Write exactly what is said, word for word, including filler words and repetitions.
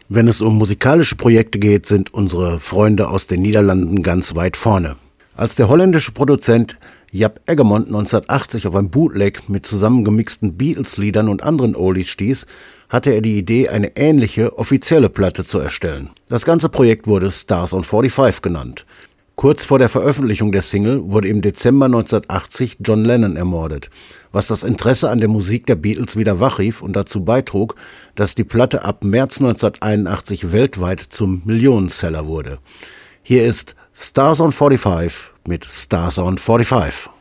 Wenn es um musikalische Projekte geht, sind unsere Freunde aus den Niederlanden ganz weit vorne. Als der holländische Produzent Jaap Eggermont neunzehnhundertachtzig auf ein Bootleg mit zusammengemixten Beatles-Liedern und anderen Oldies stieß, hatte er die Idee, eine ähnliche, offizielle Platte zu erstellen. Das ganze Projekt wurde Stars on forty-five genannt. Kurz vor der Veröffentlichung der Single wurde im Dezember neunzehnhundertachtzig John Lennon ermordet, was das Interesse an der Musik der Beatles wieder wachrief und dazu beitrug, dass die Platte ab März neunzehnhunderteinundachtzig weltweit zum Millionenseller wurde. Hier ist Stars on forty-five mit Stars on forty-five.